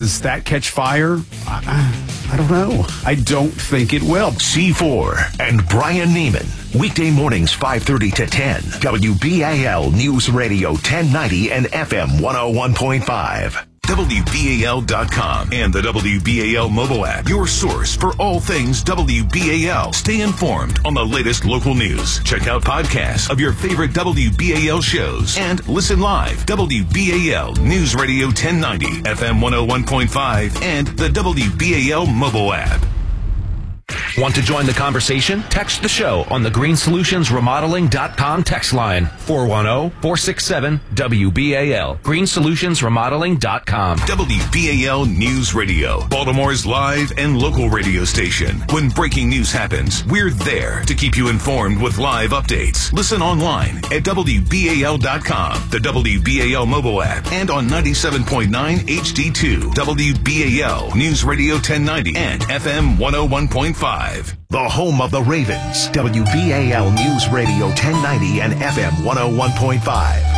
Does that catch fire? I don't know. I don't think it will. C4 and Brian Neiman. Weekday mornings 5:30 to 10. WBAL News Radio 1090 and FM 101.5. WBAL.com and the WBAL mobile app. Your source for all things WBAL. Stay informed on the latest local news. Check out podcasts of your favorite WBAL shows and listen live. WBAL News Radio 1090, FM 101.5, and the WBAL mobile app. Want to join the conversation? Text the show on the greensolutionsremodeling.com text line 410-467-WBAL. greensolutionsremodeling.com. WBAL News Radio, Baltimore's live and local radio station. When breaking news happens, we're there to keep you informed with live updates. Listen online at WBAL.com, the WBAL mobile app, and on 97.9 HD2, WBAL News Radio 1090 and FM 101.5. The home of the Ravens, WBAL News Radio 1090 and FM 101.5.